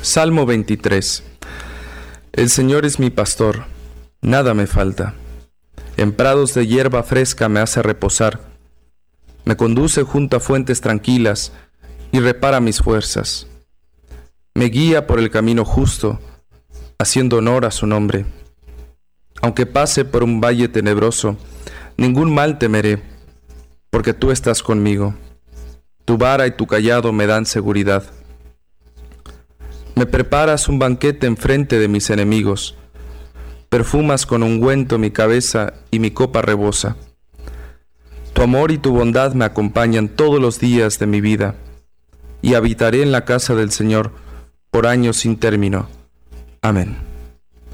Salmo 23. El Señor es mi pastor, nada me falta. En prados de hierba fresca me hace reposar. Me conduce junto a fuentes tranquilas y repara mis fuerzas. Me guía por el camino justo, haciendo honor a su nombre. Aunque pase por un valle tenebroso, ningún mal temeré, porque tú estás conmigo. Tu vara y tu cayado me dan seguridad. Me preparas un banquete enfrente de mis enemigos. Perfumas con ungüento mi cabeza y mi copa rebosa. Tu amor y tu bondad me acompañan todos los días de mi vida, y habitaré en la casa del Señor por años sin término. Amén.